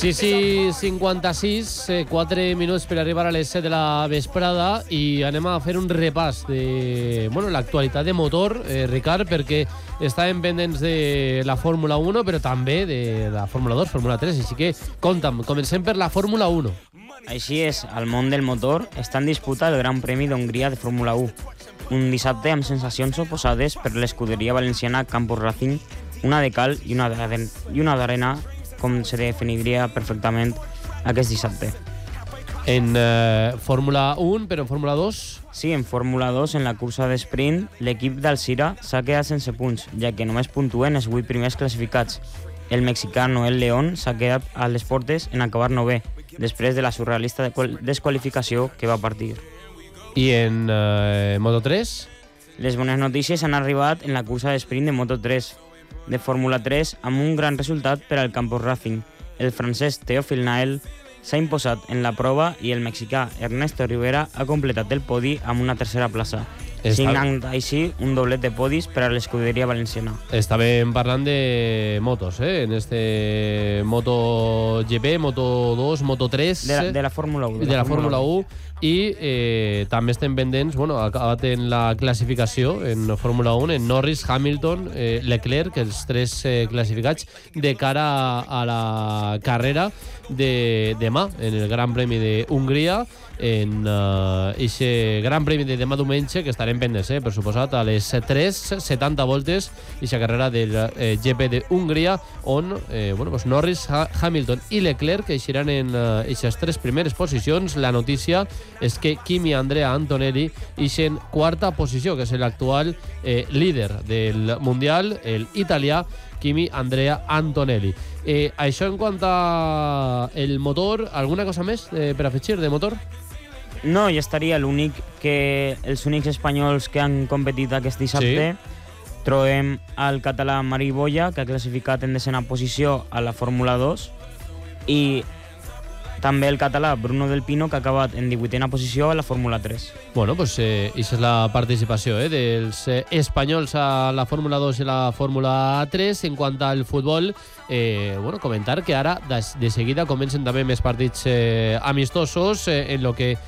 6:56, 4 minuts per arribar a les 7 de la vesprada i anem a fer un repàs de l'actualitat de motor, Ricard, perquè estàvem pendents de la Fórmula 1, però també de la Fórmula 2, Fórmula 3, així que compta'm, comencem per la Fórmula 1. Així és, al món del motor està en disputa el Gran Premi d'Hongria de Fórmula 1. Un dissabte amb sensacions oposades per l'escuderia valenciana Campos Racing, una de cal i una d'arena, com se definiria perfectament aquest dissabte. En Fórmula 1, però en Fórmula 2? Sí, en Fórmula 2, en la cursa d'esprint, l'equip d'Alzira s'ha quedat sense punts, ja que només puntuen els 8 primers classificats. El mexicà Noel León s'ha quedat a les portes en acabar 9è, després de la surrealista desqualificació que va partir. I en Moto3? Les bones notícies han arribat en la cursa d'esprint de Moto3 de Fórmula 3 amb un gran resultat per al Campos Racing. El francès Théophile Nael s'ha imposat en la prova i el mexicà Ernesto Rivera ha completat el podi amb una tercera plaça. Signant així un doblet de podis per a l'escuderia valenciana. Estàvem parlant de motos, en este MotoGP, Moto2, Moto3... De la Fórmula 1. De la Fórmula 1. I també estem pendents, ha acabat en la classificació en Fórmula 1, en Norris, Hamilton, Leclerc, els 3 classificats de cara a la carrera de demà, en el Gran Premi d'Hongria, en aquest Gran Premi de demà diumenge, que estarem pendents, per suposat, a les 3:70 voltes, aquesta carrera del GP d'Hongria, on Norris, Hamilton i Leclerc eixiran en aquestes 3 primeres posicions. La notícia és que Kimi Andrea Antonelli ixen quarta posició, que és l'actual líder del Mundial, el italià Kimi Andrea Antonelli. Això en quant a el motor, alguna cosa més per afegir de motor? No, ja estaria. L'únic que els únics espanyols que han competit aquest dissabte, trobem al català Mari Boya, que ha classificat en 10a posició a la Fórmula 2, i també el català Bruno Del Pino, que ha acabat en 18a posició a la Fórmula 3. Bueno, pues aquesta és la participació dels espanyols a la Fórmula 2 i la Fórmula 3. En quant al futbol, comentar que ara de seguida comencen també més partits amistosos en lo que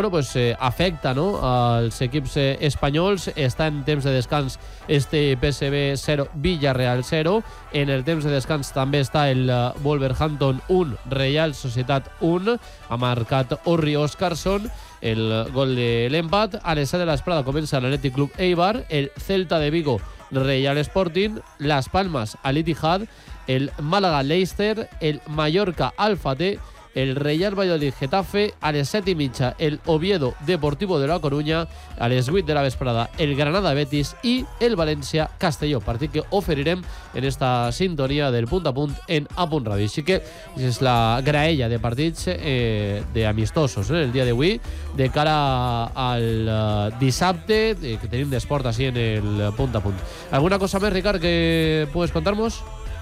afecta als equips espanyols. Està en temps de descans este PSV 0, Villarreal 0. En el temps de descans també està el Wolverhampton 1, Real Societat 1. Ha marcat Orri Óscarson el gol de l'empat. A les 7 de l'esprada comença l'Athletic Club Eibar, el Celta de Vigo, Real Sporting, Las Palmas, Al Ittihad, el Málaga Leicester, el Mallorca Alfate, el Real Valladolid Getafe. A les 7:30 el Oviedo Deportivo de la Coruña, a les 8 de la vesprada el Granada Betis i el València Castelló, partit que oferirem en esta sintonia del punt a punt en A Punt Ràdio. Així que és la graella de partits d'amistosos el dia d'avui de cara al dissabte que tenim d'esport així en el punt a punt. ¿Alguna cosa més, Ricard, que puedes contarnos?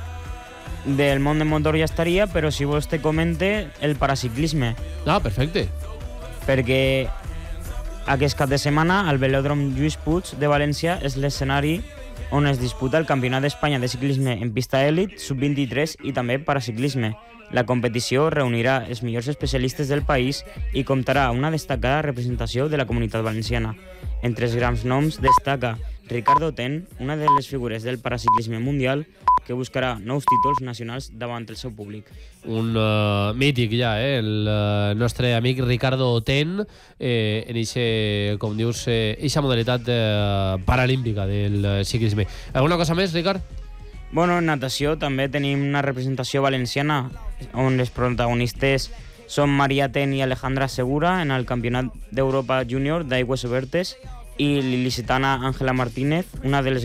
Del món del motor ja estaria, però si vols te comente el paraciclisme. Ah, perfecte. Perquè aquest cap de setmana el velòdrom Lluís Puig de València és l'escenari on es disputa el Campionat d'Espanya de ciclisme en pista èlit, sub-23 i també paraciclisme. La competició reunirà els millors especialistes del país i comptarà una destacada representació de la comunitat valenciana. Entre els grans noms destaca Ricardo Ten, una de les figures del paraciclisme mundial, que buscarà nous títols nacionals davant el seu públic. Un mític ja, el nostre amic Ricardo Ten, en eixa, com dius, eixa modalitat paralímpica del ciclisme. Alguna cosa més, Ricard? Bueno, en natació també tenim una representació valenciana, on les protagonistes són Maria Ten i Alejandra Segura en el Campionat d'Europa Júnior d'aigües obertes i l'il·licitana Àngela Martínez, una de les